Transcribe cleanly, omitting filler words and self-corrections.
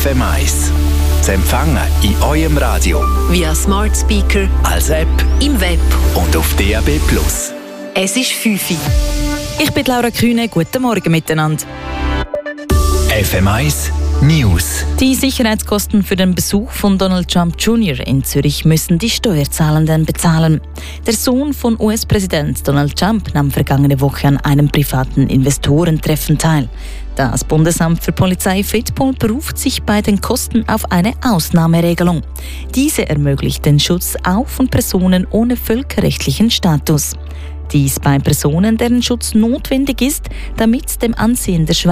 FM1. Zu empfangen in eurem Radio, via Smart Speaker, als App im Web und auf DAB+. Es ist 5 Uhr. Ich bin Laura Kühne. Guten Morgen miteinander. FM1 News. Die Sicherheitskosten für den Besuch von Donald Trump Jr. in Zürich müssen die Steuerzahlenden bezahlen. Der Sohn von US-Präsident Donald Trump nahm vergangene Woche an einem privaten Investorentreffen teil. Das Bundesamt für Polizei Fedpol beruft sich bei den Kosten auf eine Ausnahmeregelung. Diese ermöglicht den Schutz auch von Personen ohne völkerrechtlichen Status. Dies bei Personen, deren Schutz notwendig ist, damit dem Ansehen der Schweiz